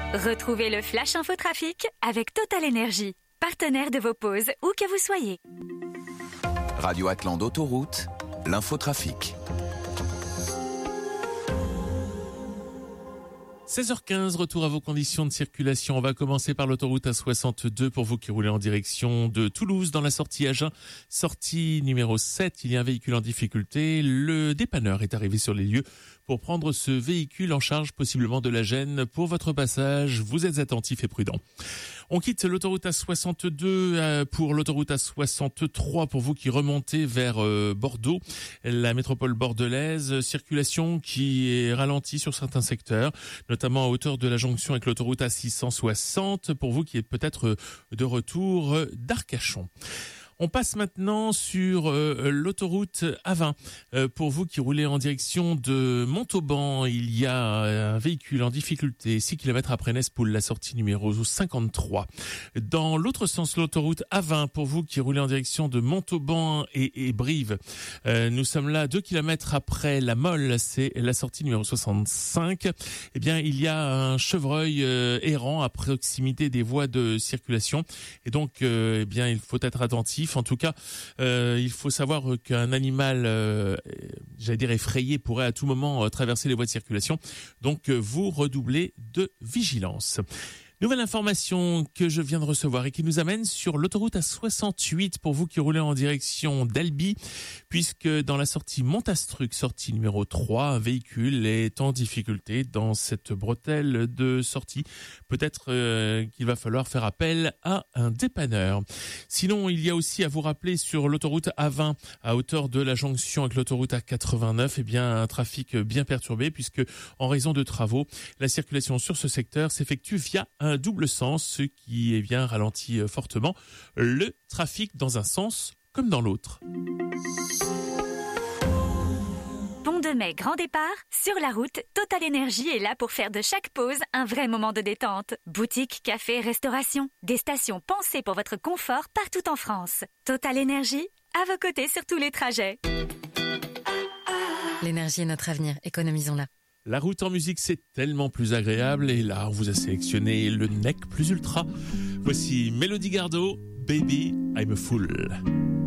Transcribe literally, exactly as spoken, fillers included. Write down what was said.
Retrouvez le Flash Infotrafic avec Total Energy, partenaire de vos pauses où que vous soyez. Radio Atlante Autoroute, l'infotrafic. seize heures quinze, retour à vos conditions de circulation. On va commencer par l'autoroute A soixante-deux pour vous qui roulez en direction de Toulouse dans la sortie Agen. Sortie numéro sept, il y a un véhicule en difficulté. Le dépanneur est arrivé sur les lieux pour prendre ce véhicule en charge, possiblement de la gêne. Pour votre passage, vous êtes attentifs et prudents. On quitte l'autoroute A soixante-deux pour l'autoroute A soixante-trois pour vous qui remontez vers Bordeaux, la métropole bordelaise. Circulation qui est ralentie sur certains secteurs, notamment à hauteur de la jonction avec l'autoroute A six cent soixante pour vous qui êtes peut-être de retour d'Arcachon. On passe maintenant sur euh, l'autoroute A vingt. Euh, pour vous qui roulez en direction de Montauban, il y a un véhicule en difficulté, six kilomètres après Nespoul, la sortie numéro cinquante-trois. Dans l'autre sens, l'autoroute A vingt, pour vous qui roulez en direction de Montauban et, et Brive, euh, nous sommes là deux kilomètres après la Molle, c'est la sortie numéro soixante-cinq. Eh bien, il y a un chevreuil euh, errant à proximité des voies de circulation. Et donc, euh, eh bien, il faut être attentif. En tout cas, euh, il faut savoir qu'un animal, euh, j'allais dire effrayé, pourrait à tout moment euh, traverser les voies de circulation. Donc, euh, vous redoublez de vigilance. Nouvelle information que je viens de recevoir et qui nous amène sur l'autoroute A soixante-huit pour vous qui roulez en direction d'Albi, puisque dans la sortie Montastruc, sortie numéro trois, un véhicule est en difficulté dans cette bretelle de sortie. Peut-être euh, qu'il va falloir faire appel à un dépanneur. Sinon, il y a aussi à vous rappeler sur l'autoroute A vingt, à hauteur de la jonction avec l'autoroute A quatre-vingt-neuf, eh bien un trafic bien perturbé, puisque en raison de travaux, la circulation sur ce secteur s'effectue via un un double sens, ce qui est bien ralentit fortement le trafic dans un sens comme dans l'autre. Pont de Mai, grand départ, sur la route, Total Energy est là pour faire de chaque pause un vrai moment de détente. Boutique, café, restauration, des stations pensées pour votre confort partout en France. Total Energy, à vos côtés sur tous les trajets. L'énergie est notre avenir, économisons-la. La route en musique, c'est tellement plus agréable. Et là, on vous a sélectionné le N E C plus ultra. Voici Mélodie Gardot, Baby, I'm a Fool.